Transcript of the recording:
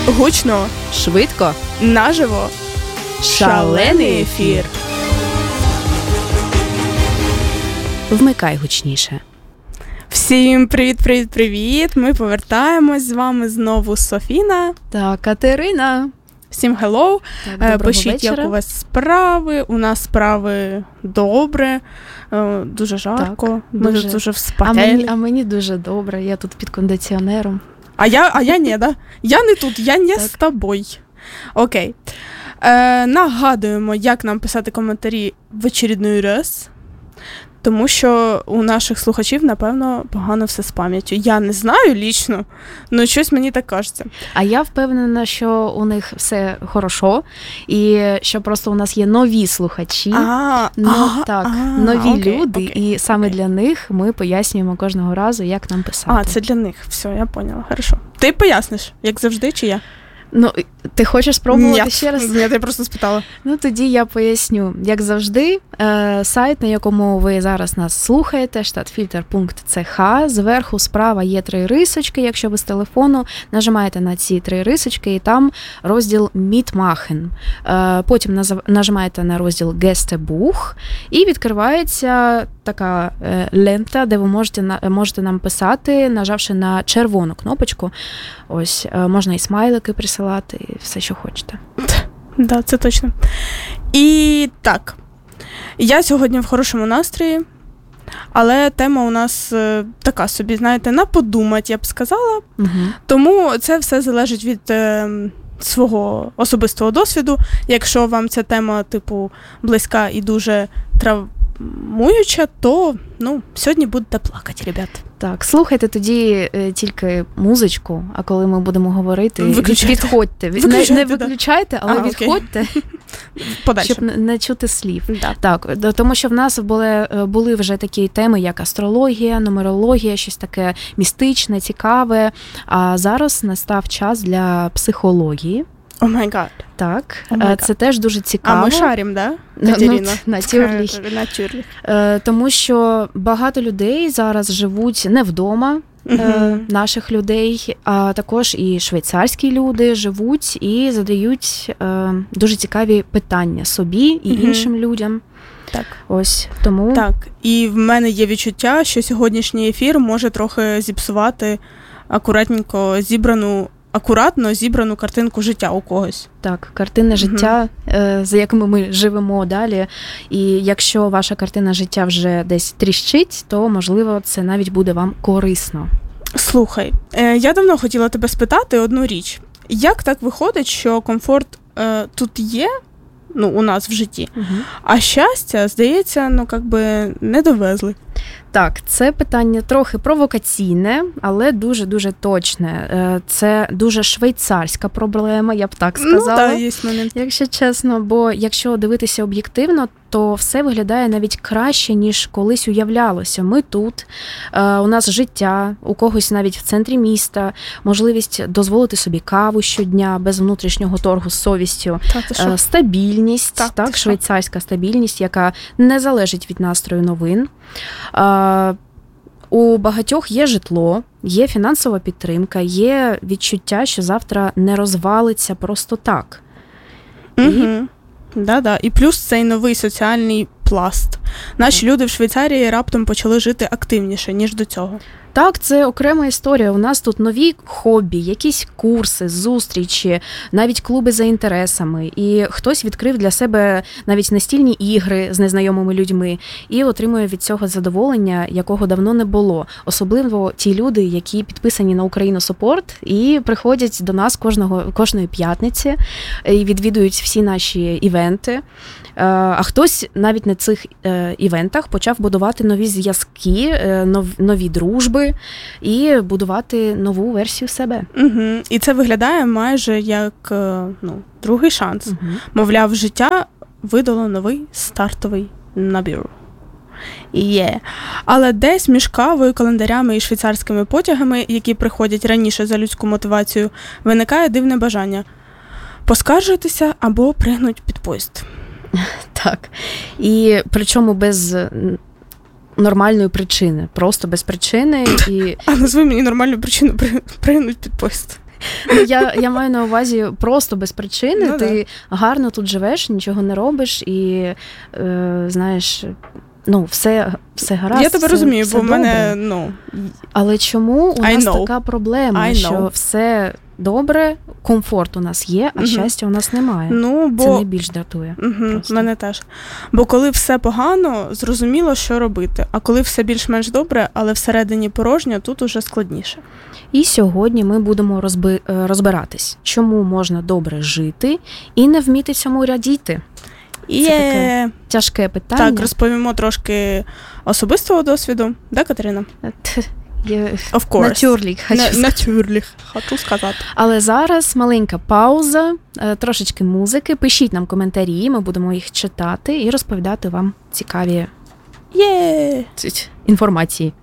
Гучно, швидко, наживо, шалений ефір. Вмикай гучніше. Всім привіт. Ми повертаємось з вами знову Софіна та Катерина. Всім hello. Пишіть, вечора. як у вас справи. У нас справи добре, дуже жарко. Так, ми дуже вспотели. А мені дуже добре, я тут під кондиціонером. А я не, да? Я не тут, я не з тобою. Окей. Нагадуємо, як нам писати коментарі в очередний раз. Тому що у наших слухачів, напевно, погано все з пам'яттю. Я не знаю лічно, але щось мені так кажеться. А я впевнена, що у них все хорошо, і що просто у нас є нові слухачі, нові люди, і саме для них ми пояснюємо кожного разу, як нам писати. Це для них. Все, я поняла. Хорошо. Ти поясниш, як завжди, чи я? Ну, ти хочеш спробувати ще раз? Ні, я просто спитала. Ну, тоді я поясню. Як завжди, сайт, на якому ви зараз нас слухаєте, stadtfilter.ch, зверху справа є 3 рисочки, якщо ви з телефону, нажимаєте на ці 3 рисочки, і там розділ Mitmachen. Потім нажимаєте на розділ Gästebuch, і відкривається така лента, де ви можете нам писати, нажавши на червону кнопочку. Ось, можна і смайлики присилати, і все, що хочете. Да, це точно. І так, я сьогодні в хорошому настрої, але тема у нас така собі, знаєте, на подумать, я б сказала. Угу. Тому це все залежить від свого особистого досвіду. Якщо вам ця тема, близька і дуже травмуюча, то, сьогодні будете плакати, ребят. Так, слухайте тоді тільки музичку, а коли ми будемо говорити, відходьте. Не виключайте, але відходьте, щоб не чути слів. Да. Так, тому що в нас були вже такі теми, як астрологія, нумерологія, щось таке містичне, цікаве, а зараз настав час для психології. О май гад. Так, це теж дуже цікаво. А ми шарим, да, Катерина? Натюрліх. Тому що багато людей зараз живуть не вдома, наших людей, а також і швейцарські люди живуть і задають дуже цікаві питання собі і іншим людям. Так. Ось, тому... Так, і в мене є відчуття, що сьогоднішній ефір може трохи зіпсувати акуратно зібрану картинку життя у когось. Так, картина життя, за якими ми живемо далі. І якщо ваша картина життя вже десь тріщить, то, можливо, це навіть буде вам корисно. Слухай, я давно хотіла тебе спитати одну річ. Як так виходить, що комфорт тут є, у нас в житті, а щастя, здається, не довезли? Так, це питання трохи провокаційне, але дуже-дуже точне. Це дуже швейцарська проблема, я б так сказала. Так, є момент. Якщо чесно, бо якщо дивитися об'єктивно, то все виглядає навіть краще, ніж колись уявлялося. Ми тут, у нас життя, у когось навіть в центрі міста, можливість дозволити собі каву щодня без внутрішнього торгу з совістю, стабільність, швейцарська стабільність, яка не залежить від настрою новин. У багатьох є житло, є фінансова підтримка, є відчуття, що завтра не розвалиться просто так. Да. І плюс цей новий соціальний пласт. Наші люди в Швейцарії раптом почали жити активніше, ніж до цього. Так, це окрема історія. У нас тут нові хобі, якісь курси, зустрічі, навіть клуби за інтересами. І хтось відкрив для себе навіть настільні ігри з незнайомими людьми і отримує від цього задоволення, якого давно не було. Особливо ті люди, які підписані на Україну Супорт і приходять до нас кожної п'ятниці і відвідують всі наші івенти. А хтось навіть на цих івентах почав будувати нові зв'язки, нові дружби і будувати нову версію себе. І це виглядає майже як другий шанс. Мовляв, життя видало новий стартовий набір. Але десь між кавою, календарями і швейцарськими потягами, які приходять раніше за людську мотивацію, виникає дивне бажання поскаржитися або пригнуть під поїзд. Так. І причому без нормальної причини. Просто без причини. А назви мені нормальну причину пригнуть під поїзд. Я маю на увазі просто без причини. Ну, ти гарно тут живеш, нічого не робиш і, знаєш, все гаразд. Я тебе розумію, бо в мене, Але чому у нас know. така проблема, що все добре, комфорт у нас є, а щастя у нас немає? Це найбільш дратує. Мене теж. Бо коли все погано, зрозуміло, що робити. А коли все більш-менш добре, але всередині порожньо, тут уже складніше. І сьогодні ми будемо розбиратись, чому можна добре жити і не вміти цьому радіти. Це таке тяжке питання. Так, розповімо трошки особистого досвіду. Да, Катерина? Of course. Натюрліх, хочу сказати. Але зараз маленька пауза, трошечки музики. Пишіть нам коментарі, ми будемо їх читати і розповідати вам цікаві інформації.